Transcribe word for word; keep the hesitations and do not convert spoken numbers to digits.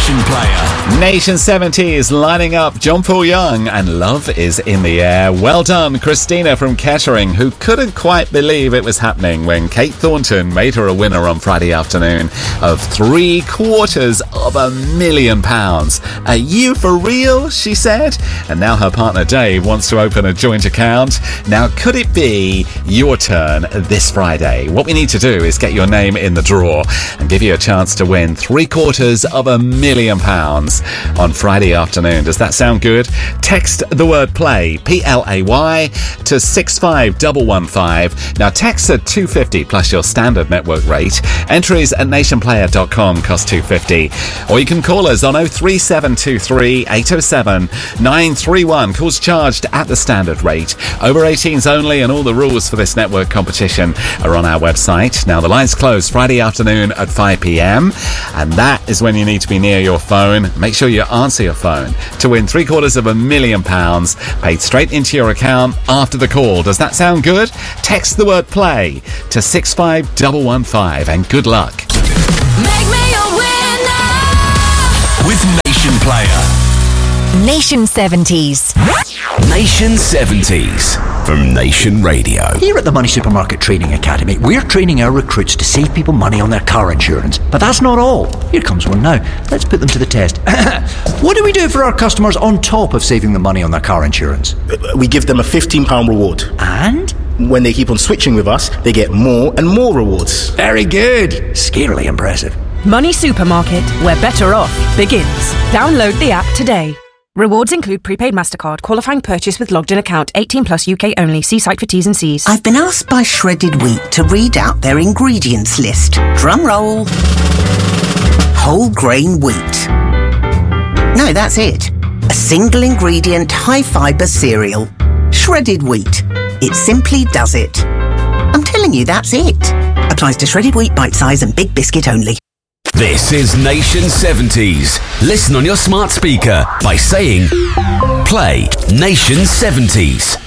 Nation Player. Nation seventies lining up John Paul Young and Love is in the Air. Well done, Christina from Kettering, who couldn't quite believe it was happening when Kate Thornton made her a winner on Friday afternoon of three quarters of a million pounds. Are you for real? She said. And now her partner Dave wants to open a joint account. Now, could it be your turn this Friday? What we need to do is get your name in the draw and give you a chance to win three quarters of a million pounds on Friday afternoon. Does that sound good? Text the word play, P L A Y, to six five one one five. Now, text at two fifty plus your standard network rate. Entries at nationplayer dot com cost two fifty. Or you can call us on oh three seven two three eight oh seven nine three one. Calls charged at the standard rate. Over eighteens only, and all the rules for this network competition are on our website. Now, the lines close Friday afternoon at five p.m. and that is when you need to be near your phone. Make sure you answer your phone to win three quarters of a million pounds paid straight into your account after the call. Does that sound good? Text the word play to six five one one five and good luck. Make me a winner with Nation Player. Nation seventies. Nation seventies from Nation Radio. Here at the Money Supermarket Training Academy, we're training our recruits to save people money on their car insurance. But that's not all. Here comes one now. Let's put them to the test. What do we do for our customers on top of saving them money on their car insurance? We give them a fifteen pounds reward. And? When they keep on switching with us, they get more and more rewards. Very good. Scarily impressive. Money Supermarket, where better off begins. Download the app today. Rewards include prepaid MasterCard, qualifying purchase with logged in account, eighteen plus U K only. See site for T's and C's. I've been asked by Shredded Wheat to read out their ingredients list. Drum roll. Whole grain wheat. No, that's it. A single ingredient, high fibre cereal. Shredded wheat. It simply does it. I'm telling you, that's it. Applies to shredded wheat, bite size and big biscuit only. This is Nation seventies. Listen on your smart speaker by saying, play Nation seventies.